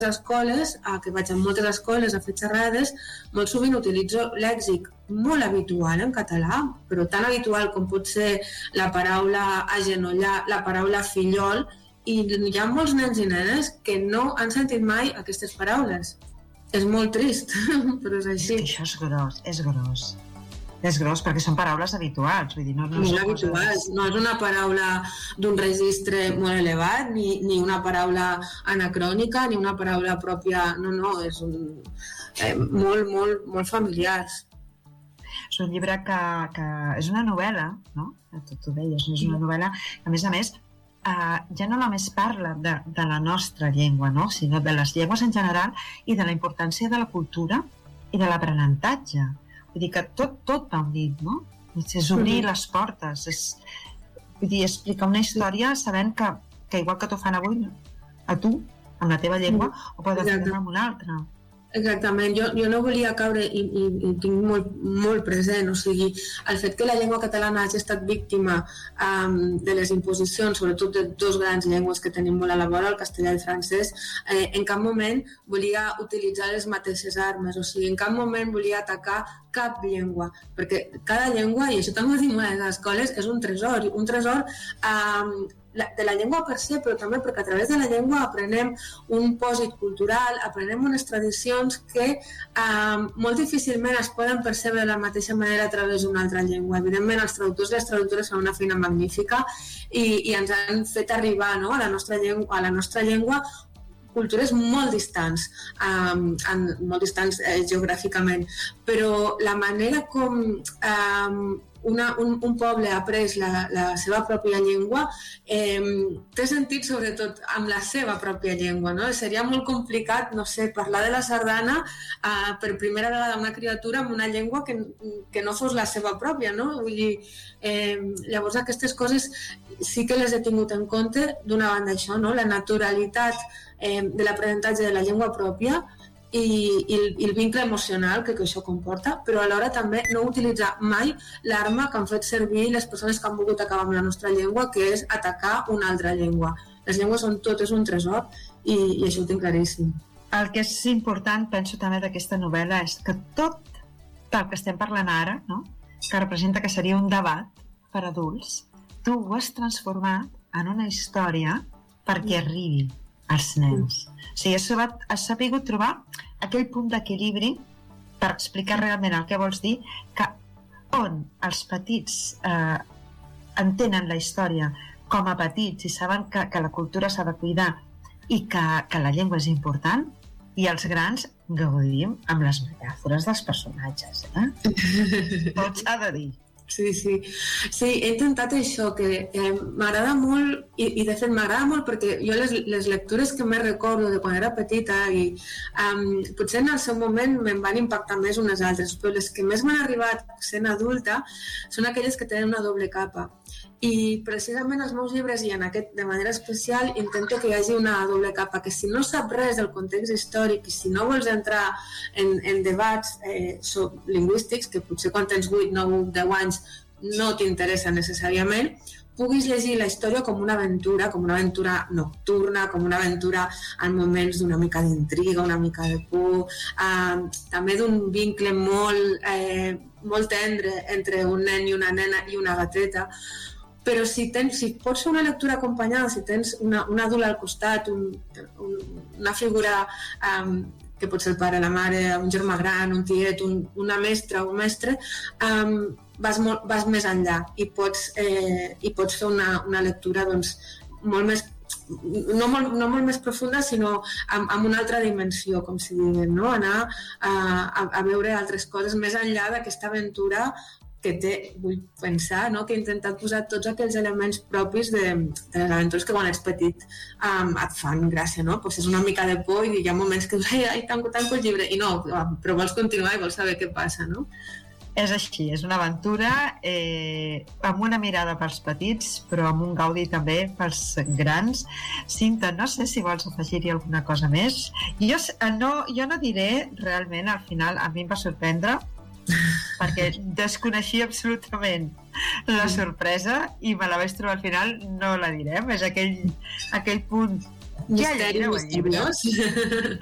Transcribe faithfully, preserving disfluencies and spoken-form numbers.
escoles, que vaig a moltes escoles a fer xerrades, molt sovint utilitzo lèxic molt habitual en català, però tan habitual com pot ser la paraula agenollar, la paraula fillol, i hi ha molts nens i nenes que no han sentit mai aquestes paraules. És molt trist, però és així. És que això és gros, és gros. És gros perquè són paraules habituals. Vull dir, no, no, molt habituals. No és una paraula d'un registre molt elevat, ni, ni una paraula anacrònica, ni una paraula pròpia... No, no, és un, eh, molt, molt, molt familiars. És un llibre que, que és una novel·la, no? Tu, tu deies, és una novel·la que, a més a més, Uh, ja no només parla de, de la nostra llengua, no? Sinó de les llengües en general i de la importància de la cultura i de l'aprenentatge. Vull dir que tot, tot va unit, no? És obrir les portes, és, vull dir, explicar una història sabent que, que igual que t'ho fan avui a tu, amb la teva llengua, ho pots fer amb una altra. Exactament, jo, jo no volia caure i, i, i tinc molt, molt present, o sigui, el fet que la llengua catalana hagi estat víctima um, de les imposicions, sobretot de dos grans llengües que tenim molt a la vora, el castellà i el francès, eh, en cap moment volia utilitzar les mateixes armes, o sigui, en cap moment volia atacar cap llengua, perquè cada llengua, i això també ho dic a les escoles, és un tresor, un tresor um, de la llengua per se, però també perquè a través de la llengua aprenem un pòsit cultural, aprenem unes tradicions que eh, molt difícilment es poden percebre de la mateixa manera a través d'una altra llengua. Evidentment, els traductors i les traductores fan una feina magnífica i, i ens han fet arribar, no, a la nostra llengua, a la nostra llengua cultures molt distants, um, en, molt distants eh, geogràficament, però la manera com um, una, un, un poble ha après la, la seva pròpia llengua eh, té sentit sobretot amb la seva pròpia llengua, no? Seria molt complicat, no sé, parlar de la sardana eh, per primera vegada una criatura amb una llengua que, que no fos la seva pròpia, no? Vull dir, eh, llavors aquestes coses sí que les he tingut en compte, d'una banda això, no? La naturalitat eh, de l'aprenentatge de la llengua pròpia i, i, el, i el vincle emocional que, que això comporta, però alhora també no utilitzar mai l'arma que han fet servir les persones que han volgut acabar amb la nostra llengua, que és atacar una altra llengua. Les llengües són totes un tresor i, i això ho tinc claríssim. El que és important, penso també d'aquesta novel·la, és que tot el que estem parlant ara, no? Que representa que seria un debat per adults, tu ho has transformat en una història perquè arribi als nens. O sigui, has, sabat, has sabut trobar aquell punt d'equilibri per explicar realment el que vols dir, que on els petits eh, entenen la història com a petits i saben que, que la cultura s'ha de cuidar i que, que la llengua és important, i els grans gaudim amb les metàfores dels personatges. Eh? Tot s'ha de dir. Sí, sí. Sí, he intentat això, que eh, m'agrada molt, i, i de fet m'agrada molt perquè jo les, les lectures que més recordo de quan era petita, i um, potser en el seu moment me'n van impactar més unes altres, però les que més m'han arribat sent adulta són aquelles que tenen una doble capa. I precisament els meus llibres, i en aquest de manera especial, intento que hi hagi una doble capa, que si no sap res del context històric i si no vols entrar en, en debats eh, lingüístics, que potser quan tens vuit, nou, deu anys no t'interessa necessàriament, puguis llegir la història com una aventura, com una aventura nocturna, com una aventura en moments d'una mica d'intriga, una mica de por, eh, també d'un vincle molt, eh, molt tendre entre un nen i una nena i una gateta. Però si, tens, si pots fer una lectura acompanyada, si tens una, un adult al costat, un, un, una figura um, que pot ser el pare, la mare, un germà gran, un tiet, un, una mestra o un mestre, um, vas, molt, vas més enllà i pots, eh, i pots fer una, una lectura doncs, molt més, no molt, no molt més profunda, sinó amb, amb una altra dimensió, com si diguem, no? Anar a, a, a veure altres coses més enllà d'aquesta aventura que té, vull pensar, no? Que he intentat posar tots aquells elements propis de, de les aventures que quan ets petit um, et fan gràcia, no? Pues és una mica de por i hi ha moments que dius, ai, tanco, tanco el llibre, i no, però vols continuar i vols saber què passa, no? És així, és una aventura eh, amb una mirada pels petits, però amb un gaudi també pels grans. Cinta, no sé si vols afegir-hi alguna cosa més. Jo no, jo no diré realment, al final, a mi em va sorprendre, perquè desconeixia absolutament la sorpresa i me la vaig trobar al final, no la direm, és aquell, aquell punt Misteri misteriós.